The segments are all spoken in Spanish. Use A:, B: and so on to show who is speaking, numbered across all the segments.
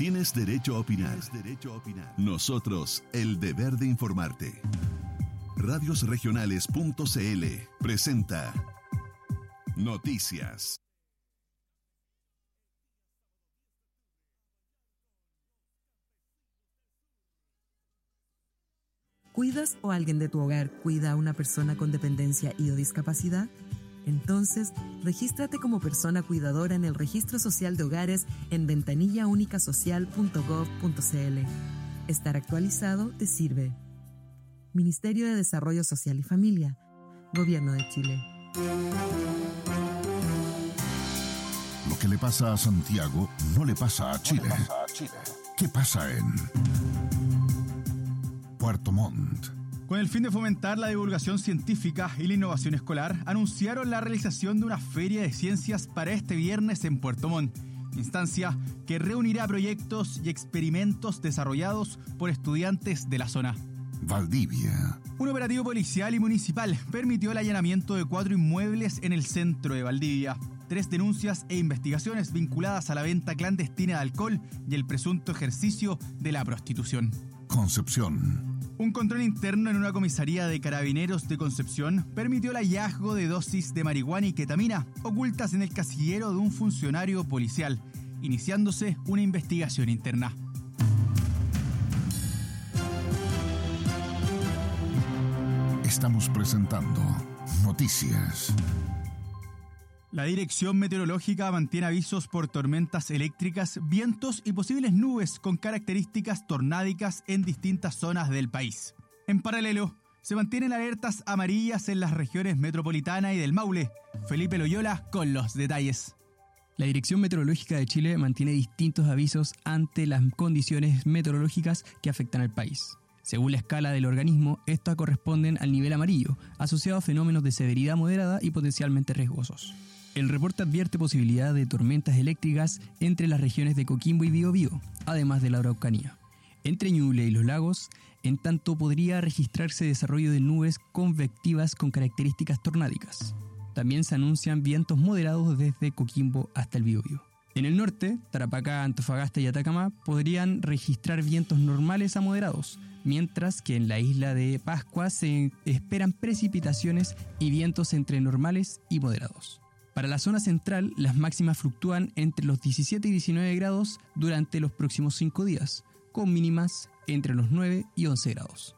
A: Tienes derecho a opinar. Nosotros, el deber de informarte. Radiosregionales.cl presenta Noticias.
B: ¿Cuidas o alguien de tu hogar cuida a una persona con dependencia y o discapacidad? Entonces, regístrate como persona cuidadora en el Registro Social de Hogares en ventanillaunicasocial.gov.cl. Estar actualizado te sirve. Ministerio de Desarrollo Social y Familia. Gobierno de Chile.
C: Lo que le pasa a Santiago no le pasa a Chile. ¿Qué pasa en Puerto Montt?
D: Con el fin de fomentar la divulgación científica y la innovación escolar, anunciaron la realización de una feria de ciencias para este viernes en Puerto Montt, instancia que reunirá proyectos y experimentos desarrollados por estudiantes de la zona.
C: Valdivia.
D: Un operativo policial y municipal permitió el allanamiento de 4 inmuebles en el centro de Valdivia. 3 denuncias e investigaciones vinculadas a la venta clandestina de alcohol y el presunto ejercicio de la prostitución.
C: Concepción.
D: Un control interno en una comisaría de carabineros de Concepción permitió el hallazgo de dosis de marihuana y ketamina ocultas en el casillero de un funcionario policial, iniciándose una investigación interna.
C: Estamos presentando Noticias.
D: La Dirección Meteorológica mantiene avisos por tormentas eléctricas, vientos y posibles nubes con características tornádicas en distintas zonas del país. En paralelo, se mantienen alertas amarillas en las regiones metropolitana y del Maule. Felipe Loyola con los detalles.
E: La Dirección Meteorológica de Chile mantiene distintos avisos ante las condiciones meteorológicas que afectan al país. Según la escala del organismo, estas corresponden al nivel amarillo, asociado a fenómenos de severidad moderada y potencialmente riesgosos. El reporte advierte posibilidad de tormentas eléctricas entre las regiones de Coquimbo y Biobío, además de la Araucanía. Entre Ñuble y los lagos, en tanto podría registrarse desarrollo de nubes convectivas con características tornádicas. También se anuncian vientos moderados desde Coquimbo hasta el Biobío. En el norte, Tarapacá, Antofagasta y Atacama podrían registrar vientos normales a moderados, mientras que en la isla de Pascua se esperan precipitaciones y vientos entre normales y moderados. Para la zona central, las máximas fluctúan entre los 17 y 19 grados durante los próximos 5 días, con mínimas entre los 9 y 11 grados.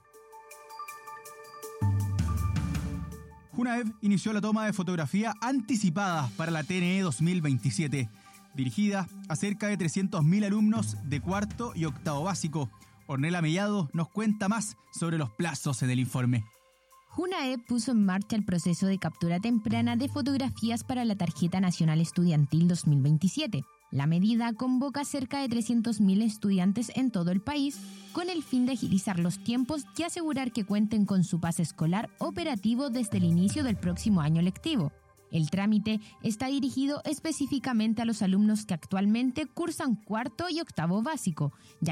D: Junaev inició la toma de fotografía anticipada para la TNE 2027, dirigida a cerca de 300.000 alumnos de cuarto y octavo básico. Ornella Mellado nos cuenta más sobre los plazos en el informe.
F: Junaev puso en marcha el proceso de captura temprana de fotografías para la Tarjeta Nacional Estudiantil 2027. La medida convoca a cerca de 300.000 estudiantes en todo el país con el fin de agilizar los tiempos y asegurar que cuenten con su pase escolar operativo desde el inicio del próximo año lectivo. El trámite está dirigido específicamente a los alumnos que actualmente cursan cuarto y octavo básico, ya